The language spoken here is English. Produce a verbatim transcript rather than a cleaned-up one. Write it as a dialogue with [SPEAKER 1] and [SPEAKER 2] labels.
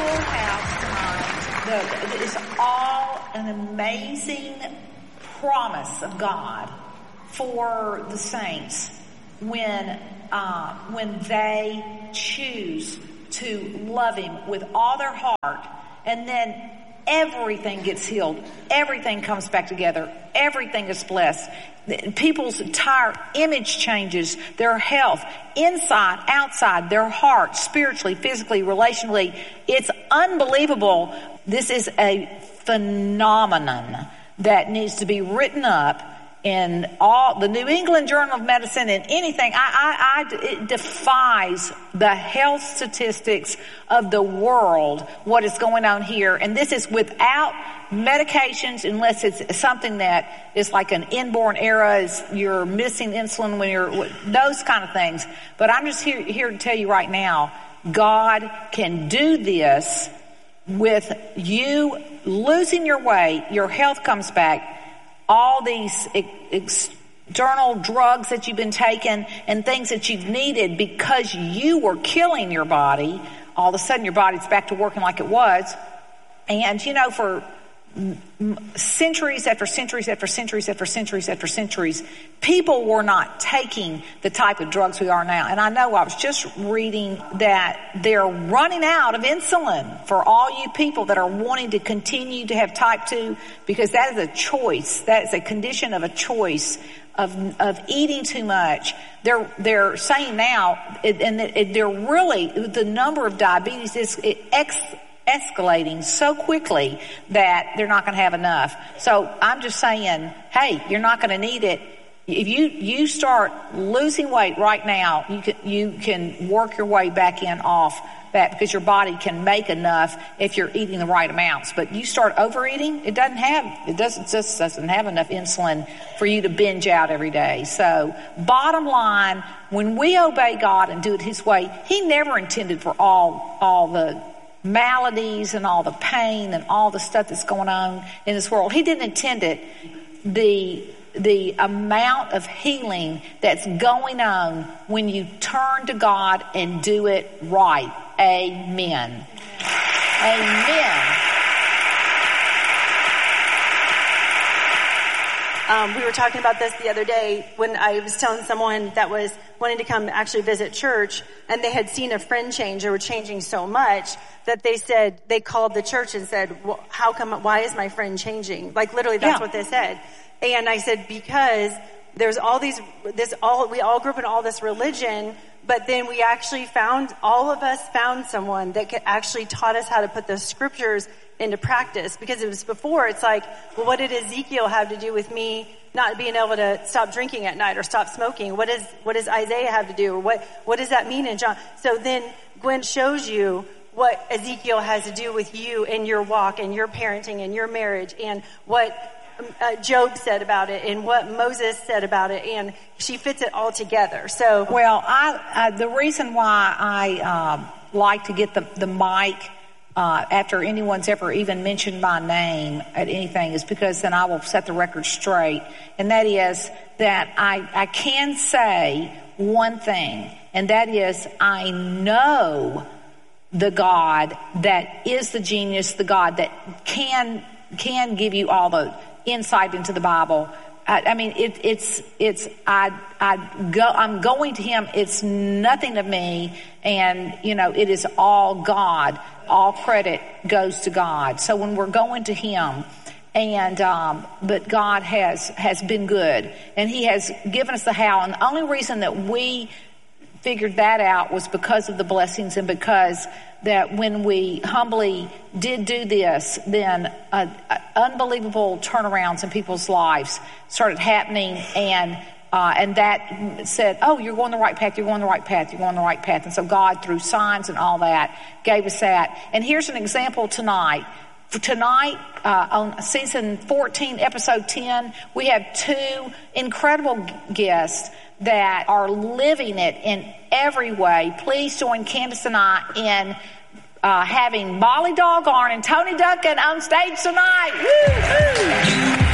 [SPEAKER 1] full house tonight. The, it's all an amazing promise of God for the saints when uh, when they choose to love Him with all their heart, and then everything gets healed. Everything comes back together. Everything is blessed. People's entire image changes, their health, inside, outside, their heart, spiritually, physically, relationally. It's unbelievable. This is a phenomenon that needs to be written up in all the New England Journal of Medicine and anything. I, I, I, it defies the health statistics of the world, what is going on here. And this is without medications, unless it's something that is like an inborn error, is you're missing insulin when you're, those kind of things. But I'm just here, here to tell you right now, God can do this with you losing your weight, your health comes back, all these external drugs that you've been taking and things that you've needed because you were killing your body, all of a sudden your body's back to working like it was. And, you know, for centuries after centuries after centuries after centuries after centuries, people were not taking the type of drugs we are now. And I know I was just reading that they're running out of insulin for all you people that are wanting to continue to have type two, because that is a choice. That is a condition of a choice of of eating too much. They're they're saying now, and they're really, the number of diabetes is ex. escalating so quickly that they're not going to have enough. So I'm just saying, hey, you're not going to need it. If you, you start losing weight right now, you can, you can work your way back in off that, because your body can make enough if you're eating the right amounts. But you start overeating, it doesn't have, it doesn't, just doesn't have enough insulin for you to binge out every day. So bottom line, when we obey God and do it His way, He never intended for all, all the maladies and all the pain and all the stuff that's going on in this world. He didn't intend it. The the amount of healing that's going on when you turn to God and do it right. Amen. Amen.
[SPEAKER 2] Um, we were talking about this the other day when I was telling someone that was wanting to come actually visit church, and they had seen a friend change. They were changing so much that they said, they called the church and said, well, how come, why is my friend changing? Like literally that's yeah. what they said. And I said, because there's all these, this all, we all grew up in all this religion, but then we actually found, all of us found someone that could actually taught us how to put the scriptures into practice. Because it was before, it's like, well, what did Ezekiel have to do with me not being able to stop drinking at night or stop smoking? What is, what does Isaiah have to do? Or what, what does that mean in John? So then Gwen shows you what Ezekiel has to do with you and your walk and your parenting and your marriage, and what uh, Job said about it and what Moses said about it, and she fits it all together. So,
[SPEAKER 1] well, I, I the reason why I um, like to get the the mic uh, after anyone's ever even mentioned my name at anything is because then I will set the record straight, and that is that I I can say one thing, and that is I know the God that is the genius, the God that can can give you all the insight into the Bible. I, I mean, it, it's it's I I go I'm going to Him. It's nothing of me, and you know it is all God. All credit goes to God. So when we're going to Him, and um, but God has has been good, and He has given us the how. And the only reason that we figured that out was because of the blessings, and because that when we humbly did do this, then uh, uh, unbelievable turnarounds in people's lives started happening, and uh, and that said, oh, you're going the right path, you're going the right path, you're going the right path. And so God, through signs and all that, gave us that. And here's an example tonight. For tonight, uh, on season fourteen, episode ten, we have two incredible guests that are living it in every way. Please join Candace and I in uh, having Molly Doggorn and Tony Duncan on stage tonight. Woo-hoo!